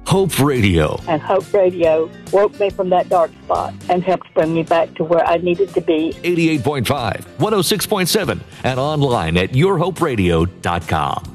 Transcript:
Hope Radio. And Hope Radio woke me from that dark spot and helped bring me back to where I needed to be. 88.5, 106.7, and online at yourhoperadio.com.